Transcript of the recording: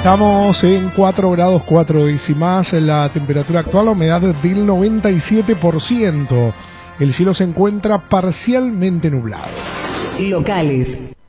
Estamos en 4 grados 4 décimas, la temperatura actual, la humedad del 97%. El cielo se encuentra parcialmente nublado. Locales.